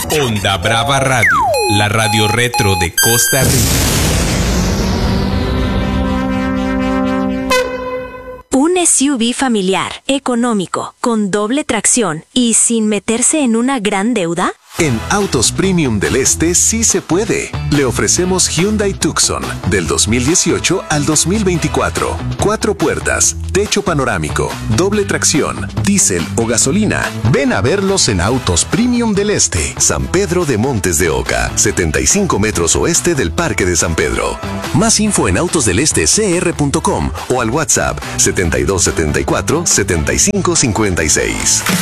Onda Brava Radio, la radio retro de Costa Rica. Un SUV familiar, económico, con doble tracción y sin meterse en una gran deuda. En Autos Premium del Este sí se puede. Le ofrecemos Hyundai Tucson del 2018 al 2024. 4 puertas, techo panorámico, doble tracción, diésel o gasolina. Ven a verlos en Autos Premium del Este. San Pedro de Montes de Oca, 75 metros oeste del Parque de San Pedro. Más info en autosdelestecr.com o al WhatsApp 7274 7556.